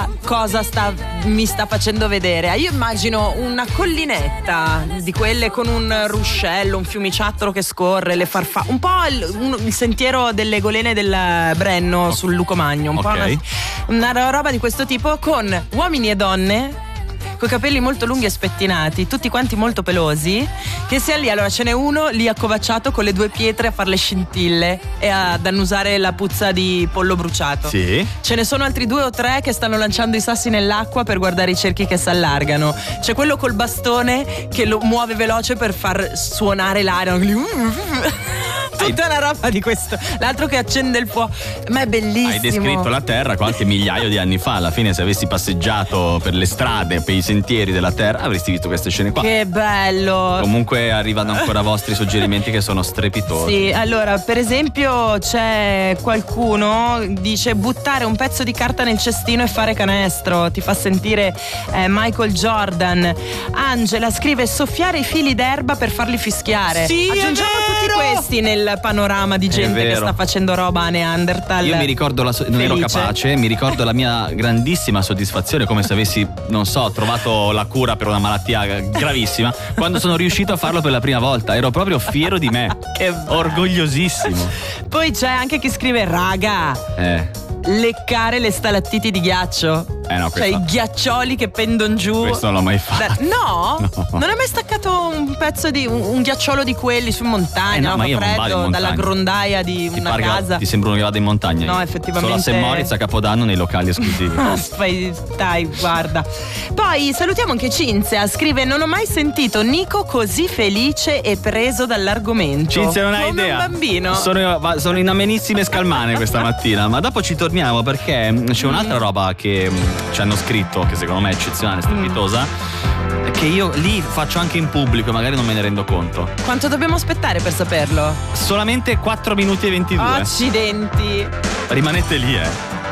sa cosa mi sta facendo vedere. Io immagino una collinetta di quelle con un ruscello, un fiumiciattolo che scorre, le farfalle, un po' il sentiero delle golene del Brenno sul Lucomagno, un po' una roba di questo tipo, con uomini e donne coi capelli molto lunghi e spettinati, tutti quanti molto pelosi, che sia lì. Allora ce n'è uno lì accovacciato con le due pietre a fare le scintille e ad annusare la puzza di pollo bruciato. Sì. Ce ne sono altri 2 o 3 che stanno lanciando i sassi nell'acqua per guardare i cerchi che si allargano. C'è quello col bastone che lo muove veloce per far suonare l'aria. Tutta una roba di questo. L'altro che accende il fuoco. Ma è bellissimo. Hai descritto la Terra qualche migliaio di anni fa. Alla fine, se avessi passeggiato per le strade, per i sentieri della Terra, avresti visto queste scene qua. Che bello. Comunque arrivano ancora vostri suggerimenti che sono strepitosi. Sì, allora per esempio c'è qualcuno dice buttare un pezzo di carta nel cestino e fare canestro, ti fa sentire Michael Jordan. Angela scrive soffiare i fili d'erba per farli fischiare. Sì, aggiungiamo tutti questi nel panorama di gente che sta facendo roba a Neanderthal. Io mi ricordo non ero capace, mi ricordo la mia grandissima soddisfazione, come se avessi, non so, trovato la cura per una malattia gravissima, quando sono riuscito a farlo per la prima volta. Ero proprio fiero di me. Che orgogliosissimo. Poi c'è anche chi scrive raga, leccare le stalattiti di ghiaccio. No, cioè i ghiaccioli che pendono giù. Questo non l'ho mai fatto. No? Non hai mai staccato un pezzo di un ghiacciolo di quelli su montagna? No, ma io non vado in montagna. Dalla grondaia di una casa. Ti sembra uno che vada in montagna? No, effettivamente. Solo a St. Moritz a Capodanno nei locali esclusivi. Dai, guarda. Poi salutiamo anche Cinzia. Scrive: non ho mai sentito Nico così felice e preso dall'argomento. Cinzia, non hai idea. Un bambino. Sono in amenissime scalmane questa mattina. Ma dopo ci torniamo, perché c'è un'altra roba che ci hanno scritto, che secondo me è eccezionale, strepitosa, che io lì faccio anche in pubblico e magari non me ne rendo conto. Quanto dobbiamo aspettare per saperlo? Solamente 4 minuti e 22. Accidenti. Rimanete lì,